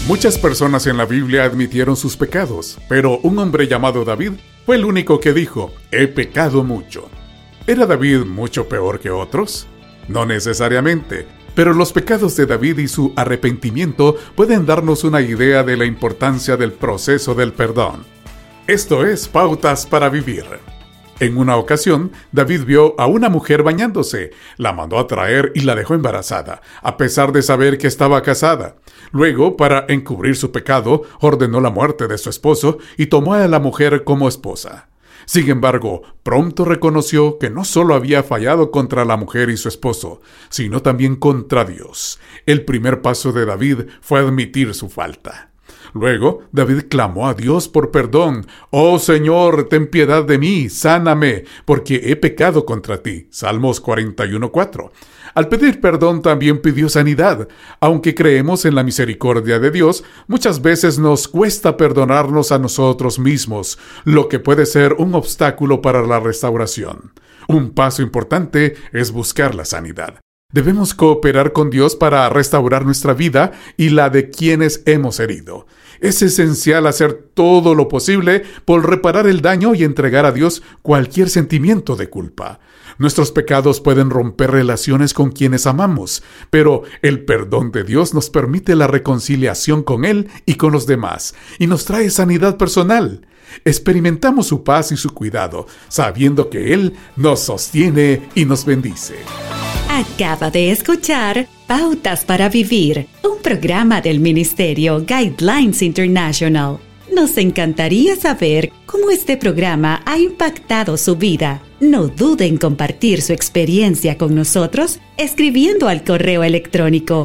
Muchas personas en la Biblia admitieron sus pecados, pero un hombre llamado David fue el único que dijo: he pecado mucho. ¿Era David mucho peor que otros? No necesariamente, pero los pecados de David y su arrepentimiento pueden darnos una idea de la importancia del proceso del perdón. Esto es Pautas para Vivir. En una ocasión, David vio a una mujer bañándose, la mandó a traer y la dejó embarazada, a pesar de saber que estaba casada. Luego, para encubrir su pecado, ordenó la muerte de su esposo y tomó a la mujer como esposa. Sin embargo, pronto reconoció que no solo había fallado contra la mujer y su esposo, sino también contra Dios. El primer paso de David fue admitir su falta. Luego, David clamó a Dios por perdón. «Oh Señor, ten piedad de mí, sáname, porque he pecado contra ti». Salmos 41:4. Al pedir perdón también pidió sanidad. Aunque creemos en la misericordia de Dios, muchas veces nos cuesta perdonarnos a nosotros mismos, lo que puede ser un obstáculo para la restauración. Un paso importante es buscar la sanidad. Debemos cooperar con Dios para restaurar nuestra vida y la de quienes hemos herido. Es esencial hacer todo lo posible por reparar el daño y entregar a Dios cualquier sentimiento de culpa. Nuestros pecados pueden romper relaciones con quienes amamos, pero el perdón de Dios nos permite la reconciliación con Él y con los demás, y nos trae sanidad personal. Experimentamos su paz y su cuidado, sabiendo que Él nos sostiene y nos bendice. Acaba de escuchar Pautas para Vivir, un programa del Ministerio Guidelines International. Nos encantaría saber cómo este programa ha impactado su vida. No dude en compartir su experiencia con nosotros escribiendo al correo electrónico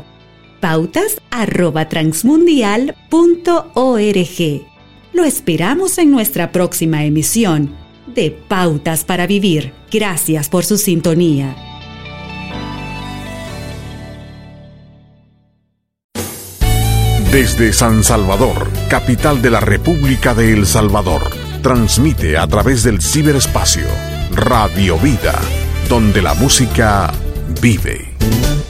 pautas@transmundial.org. Lo esperamos en nuestra próxima emisión de Pautas para Vivir. Gracias por su sintonía. Desde San Salvador, capital de la República de El Salvador, transmite a través del ciberespacio Radio Vida, donde la música vive.